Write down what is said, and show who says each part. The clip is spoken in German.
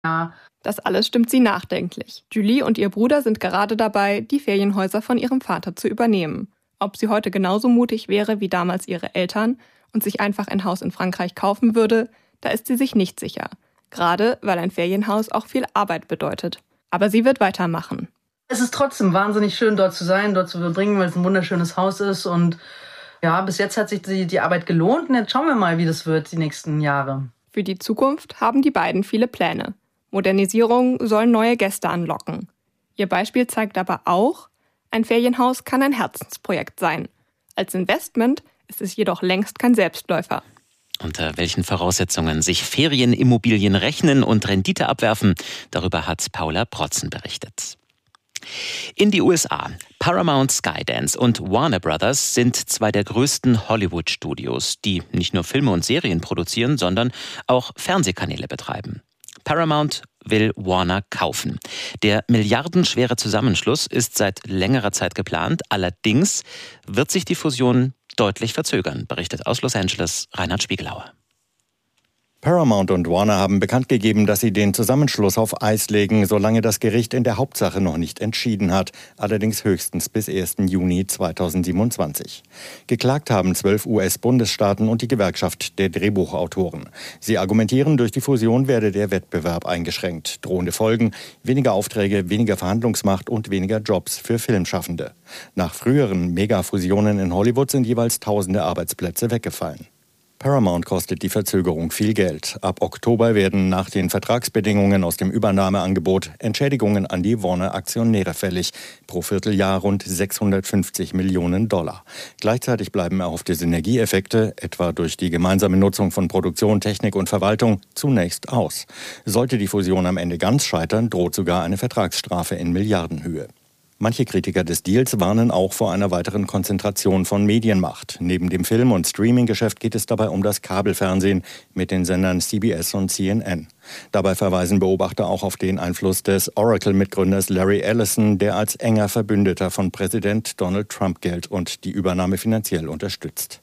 Speaker 1: Ja. Das alles stimmt sie nachdenklich. Julie und ihr Bruder sind gerade dabei, die Ferienhäuser von ihrem Vater zu übernehmen. Ob sie heute genauso mutig wäre wie damals ihre Eltern und sich einfach ein Haus in Frankreich kaufen würde, da ist sie sich nicht sicher. Gerade weil ein Ferienhaus auch viel Arbeit bedeutet. Aber sie wird weitermachen.
Speaker 2: Es ist trotzdem wahnsinnig schön, dort zu sein, dort zu verbringen, weil es ein wunderschönes Haus ist. Und ja, bis jetzt hat sich die Arbeit gelohnt. Und jetzt schauen wir mal, wie das wird die nächsten Jahre.
Speaker 1: Für die Zukunft haben die beiden viele Pläne. Modernisierung soll neue Gäste anlocken. Ihr Beispiel zeigt aber auch, ein Ferienhaus kann ein Herzensprojekt sein. Als Investment ist es jedoch längst kein Selbstläufer.
Speaker 3: Unter welchen Voraussetzungen sich Ferienimmobilien rechnen und Rendite abwerfen, darüber hat Paula Protzen berichtet. In die USA. Paramount, Skydance und Warner Brothers sind zwei der größten Hollywood-Studios, die nicht nur Filme und Serien produzieren, sondern auch Fernsehkanäle betreiben. Paramount will Warner kaufen. Der milliardenschwere Zusammenschluss ist seit längerer Zeit geplant. Allerdings wird sich die Fusion deutlich verzögern, berichtet aus Los Angeles Reinhard Spiegelauer.
Speaker 4: Paramount und Warner haben bekannt gegeben, dass sie den Zusammenschluss auf Eis legen, solange das Gericht in der Hauptsache noch nicht entschieden hat, allerdings höchstens bis 1. Juni 2027. Geklagt haben 12 US-Bundesstaaten und die Gewerkschaft der Drehbuchautoren. Sie argumentieren, durch die Fusion werde der Wettbewerb eingeschränkt. Drohende Folgen: weniger Aufträge, weniger Verhandlungsmacht und weniger Jobs für Filmschaffende. Nach früheren Megafusionen in Hollywood sind jeweils tausende Arbeitsplätze weggefallen. Paramount kostet die Verzögerung viel Geld. Ab Oktober werden nach den Vertragsbedingungen aus dem Übernahmeangebot Entschädigungen an die Warner-Aktionäre fällig. Pro Vierteljahr rund 650 Millionen $. Gleichzeitig bleiben erhoffte Synergieeffekte, etwa durch die gemeinsame Nutzung von Produktion, Technik und Verwaltung, zunächst aus. Sollte die Fusion am Ende ganz scheitern, droht sogar eine Vertragsstrafe in Milliardenhöhe. Manche Kritiker des Deals warnen auch vor einer weiteren Konzentration von Medienmacht. Neben dem Film- und Streaming-Geschäft geht es dabei um das Kabelfernsehen mit den Sendern CBS und CNN. Dabei verweisen Beobachter auch auf den Einfluss des Oracle-Mitgründers Larry Ellison, der als enger Verbündeter von Präsident Donald Trump gilt und die Übernahme finanziell unterstützt.